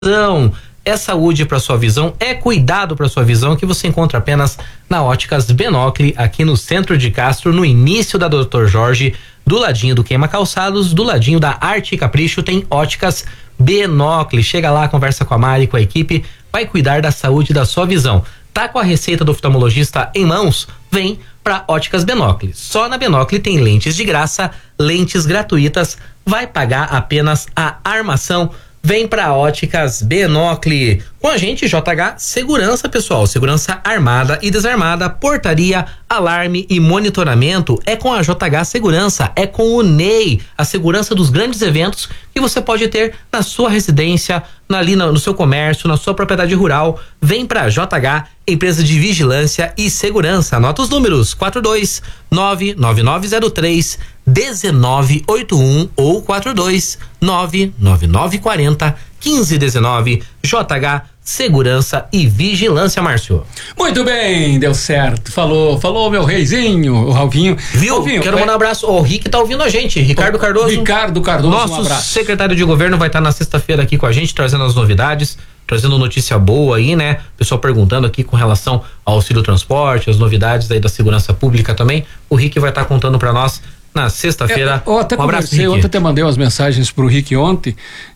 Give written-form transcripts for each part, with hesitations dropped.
Não, é saúde para sua visão, é cuidado para sua visão que você encontra apenas na Óticas Benocle, aqui no centro de Castro, no início da Dr. Jorge, do ladinho do Queima Calçados, do ladinho da Arte e Capricho, tem Óticas Benocle. Chega lá, conversa com a Mari, com a equipe, vai cuidar da saúde da sua visão. Tá com a receita do oftalmologista em mãos? Vem para Óticas Benocle. Só na Benocle tem lentes de graça, lentes gratuitas, vai pagar apenas a armação. Vem pra Óticas Benocle. Com a gente, JH Segurança, pessoal. Segurança armada e desarmada, portaria, alarme e monitoramento é com a JH Segurança, é com o Ney, a segurança dos grandes eventos que você pode ter na sua residência, ali no seu comércio, na sua propriedade rural. Vem pra JH, empresa de vigilância e segurança. Anota os números: 4299903-1981 ou 4299940-1519. JH Segurança e Vigilância, Márcio. Muito bem, deu certo. Falou meu reizinho, o Ralvinho. Viu? Ralvinho, quero mandar um abraço. O Rick tá ouvindo a gente. Ricardo Cardoso. Nosso um abraço. secretário de governo vai estar na sexta-feira aqui com a gente, trazendo as novidades, trazendo notícia boa aí, né? Pessoal perguntando aqui com relação ao auxílio transporte, as novidades aí da segurança pública também. O Rick vai estar contando para nós na sexta-feira. Eu até conversei, ontem até mandei umas mensagens pro Rick ontem,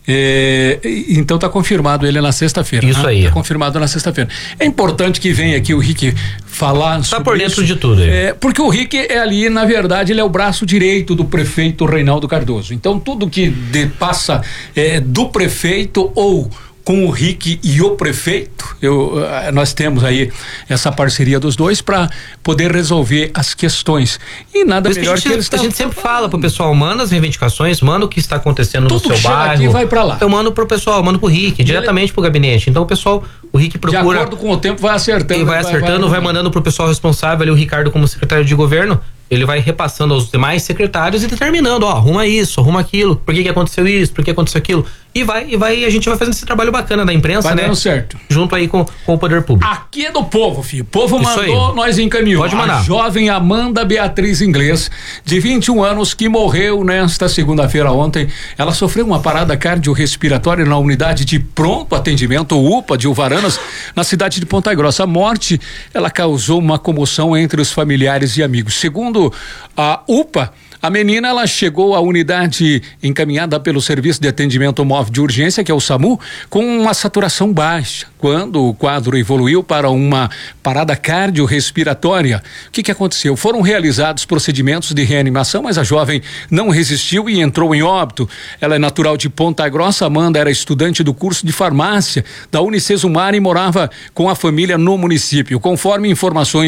então tá confirmado ele na sexta-feira. Isso aí. Tá confirmado na sexta-feira. É importante que venha aqui o Rick falar sobre por dentro isso, de tudo aí. porque o Rick é ali, na verdade, ele é o braço direito do prefeito Reinaldo Cardoso. Então tudo que passa do prefeito ou com o Rick e o prefeito, nós temos aí essa parceria dos dois para poder resolver as questões. E nada melhor que eles. A gente sempre fala pro pessoal, manda as reivindicações, manda o que está acontecendo tudo no seu bairro. Aqui vai para lá. Eu mando pro pessoal, mando pro Rick, diretamente pro gabinete. Então o pessoal, o Rick procura. De acordo com o tempo vai acertando. Vai mandando pro pessoal responsável, ali, o Ricardo como secretário de governo. Ele vai repassando aos demais secretários e determinando, arruma isso, arruma aquilo, por que aconteceu isso, por que aconteceu aquilo. E a gente vai fazendo esse trabalho bacana da imprensa, vai né? Dando certo. Junto aí com o poder público. Aqui é do povo, filho. O povo isso mandou, aí. Nós encaminhou. Pode mandar. A jovem Amanda Beatriz Inglês, de 21 anos, que morreu nesta segunda-feira ontem. Ela sofreu uma parada cardiorrespiratória na unidade de pronto atendimento, UPA, de Uvaranas, na cidade de Ponta Grossa. A morte, ela causou uma comoção entre os familiares e amigos. Segundo a UPA, a menina, ela chegou à unidade encaminhada pelo Serviço de Atendimento Móvel de Urgência, que é o SAMU, com uma saturação baixa. Quando o quadro evoluiu para uma parada cardiorrespiratória, o que aconteceu? Foram realizados procedimentos de reanimação, mas a jovem não resistiu e entrou em óbito. Ela é natural de Ponta Grossa. Amanda era estudante do curso de farmácia da Unicesumar e morava com a família no município. Conforme informações,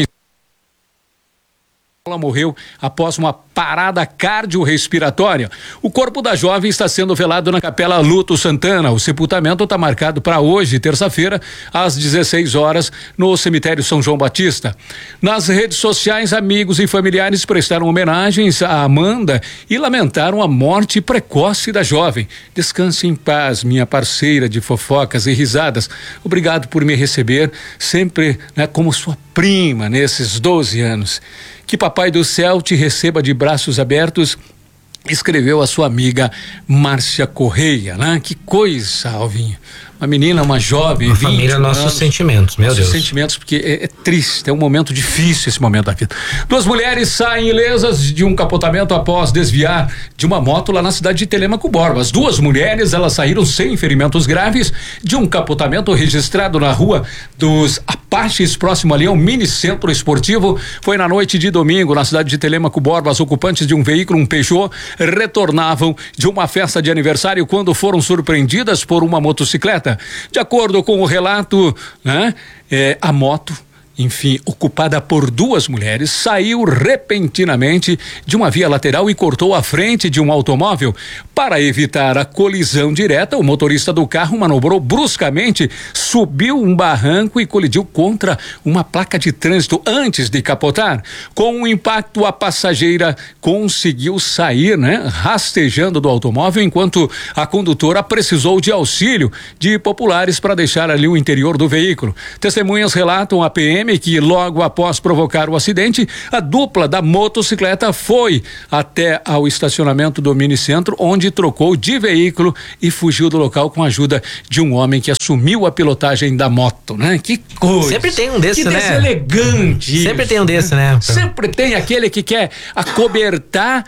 ela morreu após uma parada cardiorrespiratória. O corpo da jovem está sendo velado na Capela Luto Santana. O sepultamento está marcado para hoje, terça-feira, às 16 horas, no cemitério São João Batista. Nas redes sociais, amigos e familiares prestaram homenagens a Amanda e lamentaram a morte precoce da jovem. Descanse em paz, minha parceira de fofocas e risadas. Obrigado por me receber sempre, né, como sua prima nesses 12 anos. Que Papai do Céu te receba de braços abertos, escreveu a sua amiga Márcia Correia, né? Que coisa, Alvinho. Uma menina, uma jovem, uma família, nossos sentimentos, meu Deus. Nossos sentimentos, porque é triste, é um momento difícil esse momento da vida. 2 mulheres saem ilesas de um capotamento após desviar de uma moto lá na cidade de Telêmaco Borba. As 2 mulheres, elas saíram sem ferimentos graves de um capotamento registrado na rua dos Apaches, próximo ali ao mini centro esportivo. Foi na noite de domingo, na cidade de Telêmaco Borba. As ocupantes de um veículo, um Peugeot, retornavam de uma festa de aniversário quando foram surpreendidas por uma motocicleta. De acordo com o relato, né, a moto, enfim, ocupada por 2 mulheres, saiu repentinamente de uma via lateral e cortou a frente de um automóvel. Para evitar a colisão direta, o motorista do carro manobrou bruscamente, subiu um barranco e colidiu contra uma placa de trânsito antes de capotar. Com o impacto, a passageira conseguiu sair, né, rastejando do automóvel, enquanto a condutora precisou de auxílio de populares para deixar ali o interior do veículo. Testemunhas relatam a PM PM que logo após provocar o acidente, a dupla da motocicleta foi até ao estacionamento do Minicentro, onde trocou de veículo e fugiu do local com a ajuda de um homem que assumiu a pilotagem da moto, né? Que coisa. Sempre tem um desse, que né? Deselegante. Sempre tem um desse, né? Sempre tem aquele que quer acobertar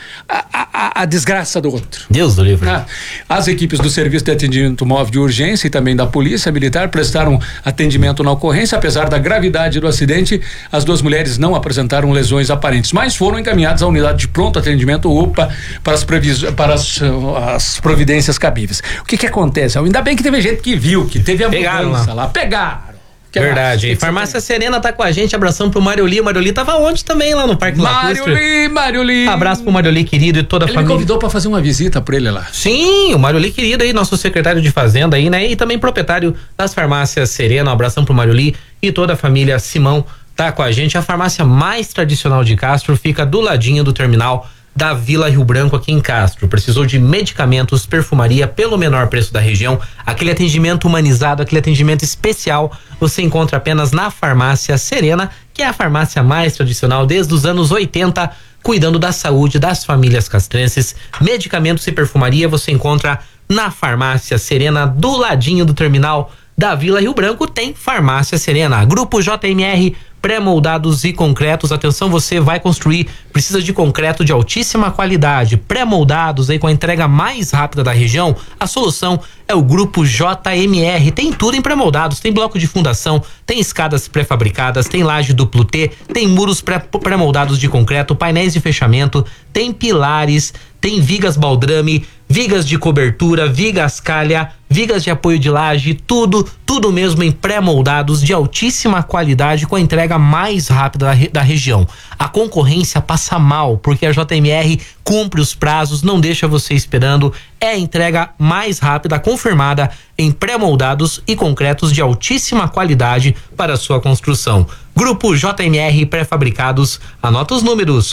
a desgraça do outro. Deus do livro. As equipes do Serviço de Atendimento Móvel de Urgência e também da Polícia Militar prestaram atendimento na ocorrência. Apesar da gravidade do acidente, as duas mulheres não apresentaram lesões aparentes, mas foram encaminhadas à unidade de pronto atendimento UPA para as providências cabíveis. O que acontece? Ainda bem que teve gente que viu, que teve a mudança lá. Pegaram. Verdade. Farmácia Serena tá com a gente, abração pro Marioli. O Marioli tava ontem também lá no Parque Lacustre. Marioli. Abraço pro Marioli querido e toda a família. Ele me convidou pra fazer uma visita pra ele lá. Sim, o Marioli querido aí, nosso secretário de Fazenda aí, né? E também proprietário das farmácias Serena. Um abração pro Marioli e toda a família Simão tá com a gente. A farmácia mais tradicional de Castro fica do ladinho do terminal da Vila Rio Branco aqui em Castro. Precisou de medicamentos, perfumaria pelo menor preço da região, aquele atendimento humanizado, aquele atendimento especial, você encontra apenas na Farmácia Serena, que é a farmácia mais tradicional desde os anos 80, cuidando da saúde das famílias castrenses. Medicamentos e perfumaria você encontra na Farmácia Serena, do ladinho do terminal da Vila Rio Branco. Tem Farmácia Serena. Grupo JMR, pré-moldados e concretos. Atenção, você vai construir, precisa de concreto de altíssima qualidade, pré-moldados aí com a entrega mais rápida da região. A solução é o Grupo JMR. Tem tudo em pré-moldados, tem bloco de fundação, tem escadas pré-fabricadas, tem laje duplo T, tem muros pré-moldados de concreto, painéis de fechamento, tem pilares, tem vigas baldrame, vigas de cobertura, vigas calha, vigas de apoio de laje, tudo mesmo em pré-moldados de altíssima qualidade com a entrega mais rápida da região. A concorrência passa mal, porque a JMR cumpre os prazos, não deixa você esperando, é a entrega mais rápida confirmada em pré-moldados e concretos de altíssima qualidade para sua construção. Grupo JMR Pré-Fabricados, anota os números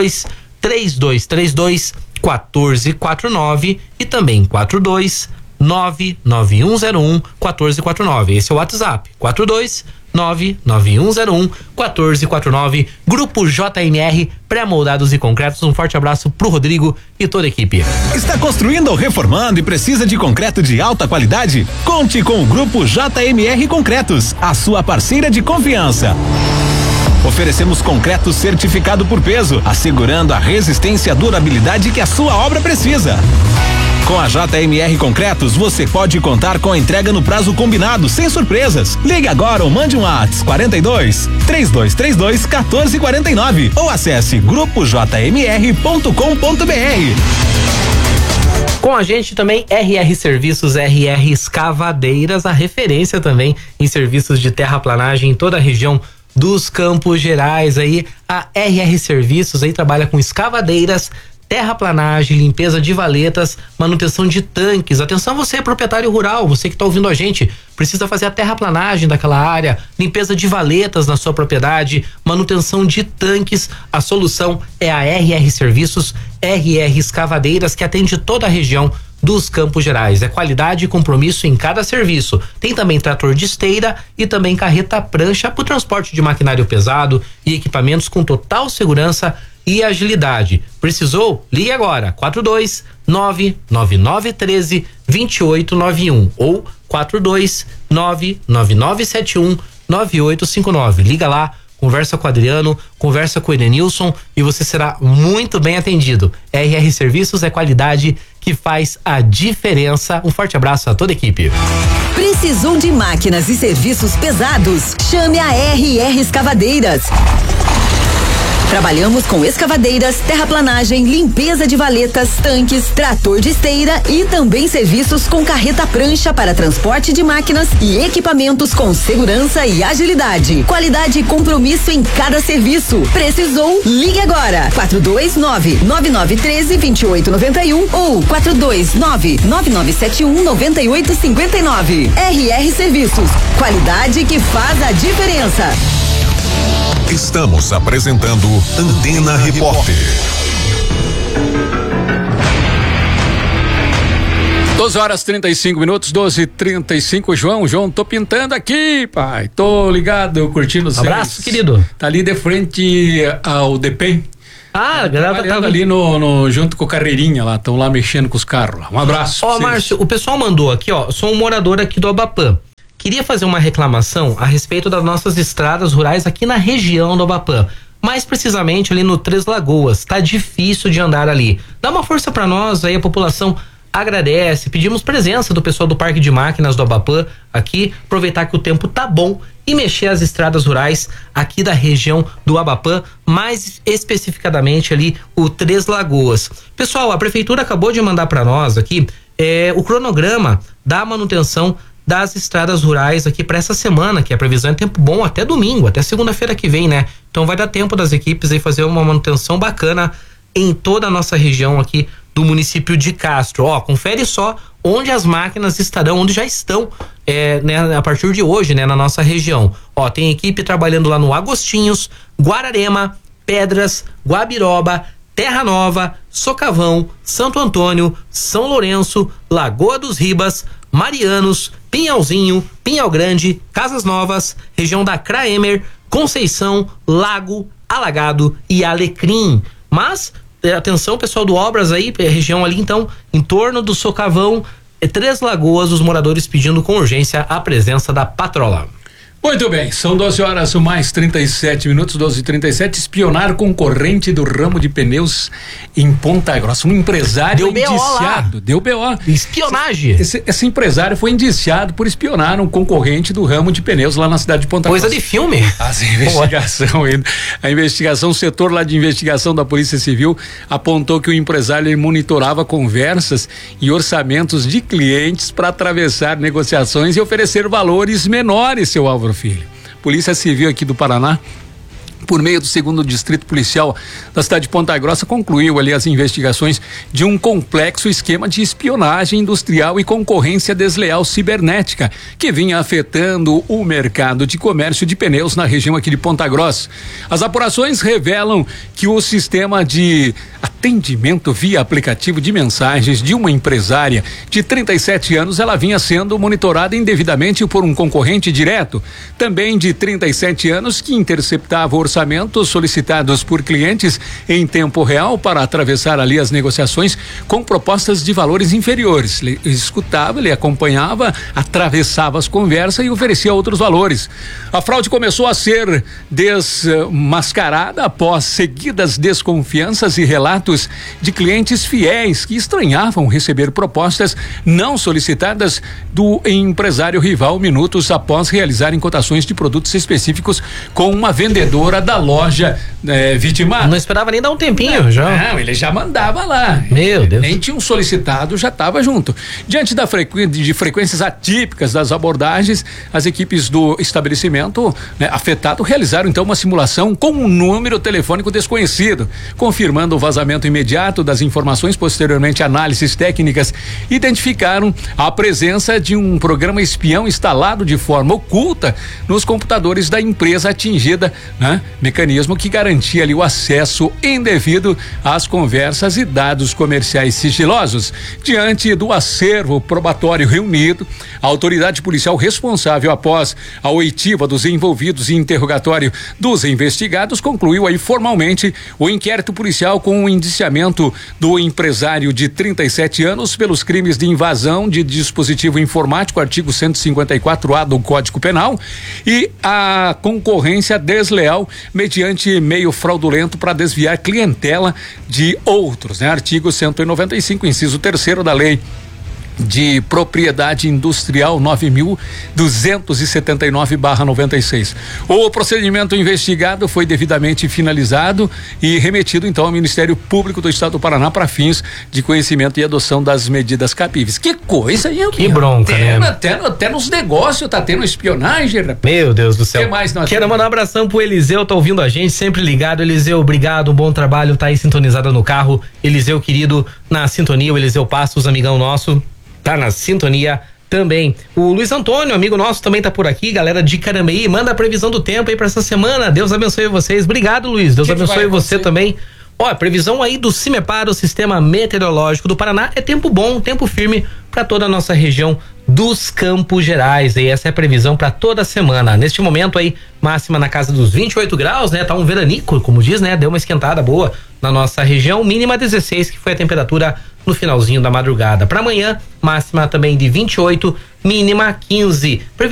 42-3232-1449 e também 42-99101-1449. Esse é o WhatsApp, 42-99101-1449. Grupo JMR, pré-moldados e concretos. Um forte abraço pro Rodrigo e toda a equipe. Está construindo ou reformando e precisa de concreto de alta qualidade? Conte com o Grupo JMR Concretos, a sua parceira de confiança. Oferecemos concreto certificado por peso, assegurando a resistência e a durabilidade que a sua obra precisa. Com a JMR Concretos, você pode contar com a entrega no prazo combinado, sem surpresas. Ligue agora ou mande um WhatsApp 42-3232-1449 ou acesse grupojmr.com.br. Com a gente também RR Serviços, RR Escavadeiras, a referência também em serviços de terraplanagem em toda a região dos Campos Gerais. Aí a RR Serviços aí trabalha com escavadeiras, terraplanagem, limpeza de valetas, manutenção de tanques. Atenção, você proprietário rural, você que está ouvindo a gente, precisa fazer a terraplanagem daquela área, limpeza de valetas na sua propriedade, manutenção de tanques. A solução é a RR Serviços, RR Escavadeiras, que atende toda a região dos Campos Gerais. É qualidade e compromisso em cada serviço. Tem também trator de esteira e também carreta prancha para o transporte de maquinário pesado e equipamentos com total segurança e agilidade. Precisou? Ligue agora, 42-99913-2891 ou 42-99971-9859. Liga lá, conversa com o Adriano, conversa com o Edenilson e você será muito bem atendido. RR Serviços é qualidade que faz a diferença. Um forte abraço a toda a equipe. Precisou de máquinas e serviços pesados? Chame a RR Escavadeiras. Trabalhamos com escavadeiras, terraplanagem, limpeza de valetas, tanques, trator de esteira e também serviços com carreta prancha para transporte de máquinas e equipamentos com segurança e agilidade. Qualidade e compromisso em cada serviço. Precisou? Ligue agora. 429-9913-2891 ou 429-9971-9859. RR Serviços. Qualidade que faz a diferença. Estamos apresentando Antena Repórter. 12h35, 12h35. João, tô pintando aqui, pai. Tô ligado, curtindo vocês. Abraço, querido. Tá ali de frente ao DPEM. A galera tá ali junto com o Carreirinha lá, estão lá mexendo com os carros lá. Um abraço. Ó, Márcio, o pessoal mandou aqui, ó, sou um morador aqui do Abapã. Queria fazer uma reclamação a respeito das nossas estradas rurais aqui na região do Abapã. Mais precisamente ali no Três Lagoas. Tá difícil de andar ali. Dá uma força pra nós, aí a população agradece. Pedimos presença do pessoal do Parque de Máquinas do Abapã aqui, aproveitar que o tempo tá bom e mexer as estradas rurais aqui da região do Abapã, mais especificadamente ali o Três Lagoas. Pessoal, a prefeitura acabou de mandar para nós aqui o cronograma da manutenção das estradas rurais aqui para essa semana, que a previsão é tempo bom até domingo, até segunda-feira que vem, né? Então vai dar tempo das equipes aí fazer uma manutenção bacana em toda a nossa região aqui do município de Castro. Ó, confere só onde as máquinas estarão, onde já estão, né, a partir de hoje, né, na nossa região. Ó, tem equipe trabalhando lá no Agostinhos, Guararema, Pedras, Guabiroba, Terra Nova, Socavão, Santo Antônio, São Lourenço, Lagoa dos Ribas, Marianos, Pinhalzinho, Pinhal Grande, Casas Novas, região da Craemer, Conceição, Lago, Alagado e Alecrim. Mas atenção, pessoal do Obras aí, região ali então, em torno do Socavão, Três Lagoas, os moradores pedindo com urgência a presença da patrola. Muito bem, são 12h mais 37 minutos, 12h37. Espionar concorrente do ramo de pneus em Ponta Grossa. Um empresário indiciado. Deu BO. Espionagem. Esse empresário foi indiciado por espionar um concorrente do ramo de pneus lá na cidade de Ponta Grossa. Coisa de filme. A investigação, o setor lá de investigação da Polícia Civil apontou que o empresário monitorava conversas e orçamentos de clientes para atravessar negociações e oferecer valores menores, seu Álvaro Filho. Polícia Civil aqui do Paraná, por meio do 2º Distrito Policial da cidade de Ponta Grossa, concluiu ali as investigações de um complexo esquema de espionagem industrial e concorrência desleal cibernética que vinha afetando o mercado de comércio de pneus na região aqui de Ponta Grossa. As apurações revelam que o sistema de atendimento via aplicativo de mensagens de uma empresária de 37 anos, ela vinha sendo monitorada indevidamente por um concorrente direto, também de 37 anos, que interceptava orçamentos solicitados por clientes em tempo real para atravessar ali as negociações com propostas de valores inferiores. Ele escutava, ele acompanhava, atravessava as conversas e oferecia outros valores. A fraude começou a ser desmascarada após seguidas desconfianças e relatos de clientes fiéis que estranhavam receber propostas não solicitadas do empresário rival minutos após realizarem cotações de produtos específicos com uma vendedora da loja vitimada. Não esperava nem dar um tempinho, já. Não, ele já mandava lá. Meu Deus. Nem tinha um solicitado, já estava junto. Diante de frequências atípicas das abordagens, as equipes do estabelecimento afetado realizaram então uma simulação com um número telefônico desconhecido, confirmando o vazamento imediato das informações. Posteriormente, análises técnicas identificaram a presença de um programa espião instalado de forma oculta nos computadores da empresa atingida, mecanismo que garantia ali o acesso indevido às conversas e dados comerciais sigilosos. Diante do acervo probatório reunido, a autoridade policial responsável após a oitiva dos envolvidos e interrogatório dos investigados concluiu aí formalmente o inquérito policial com o indiciamento do empresário de 37 anos pelos crimes de invasão de dispositivo informático, artigo 154A do Código Penal, e a concorrência desleal mediante meio fraudulento para desviar clientela de outros, artigo 195, inciso 3º da Lei de Propriedade Industrial 9.279/96. O procedimento investigado foi devidamente finalizado e remetido então ao Ministério Público do Estado do Paraná para fins de conhecimento e adoção das medidas cabíveis. Que coisa, hein? Que bronca, né? Até nos negócios tá tendo espionagem, rapaz. Meu Deus do céu. Que mais nós Quero mandar um abração pro Eliseu, tá ouvindo a gente, sempre ligado. Eliseu, obrigado, um bom trabalho, tá aí sintonizado no carro. Eliseu, querido, na sintonia, o Eliseu Passos, amigão nosso, tá na sintonia também. O Luiz Antônio, amigo nosso, também tá por aqui, galera de Carambeí, manda a previsão do tempo aí pra essa semana. Deus abençoe vocês. Obrigado, Luiz. Deus abençoe você também. Ó, a previsão aí do CIMEPAR, o Sistema Meteorológico do Paraná, é tempo bom, tempo firme para toda a nossa região dos Campos Gerais. E essa é a previsão para toda a semana. Neste momento aí, máxima na casa dos 28 graus, né? Tá um veranico, como diz, né? Deu uma esquentada boa na nossa região, mínima 16, que foi a temperatura no finalzinho da madrugada. Para amanhã, máxima também de 28, mínima 15.